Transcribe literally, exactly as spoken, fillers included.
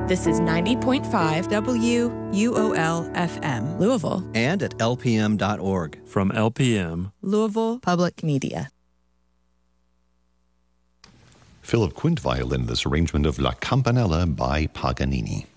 This is ninety point five W U O L F M, Louisville. And at L P M dot org. From L P M, Louisville Public Media. Philip Quint violin, this arrangement of La Campanella by Paganini.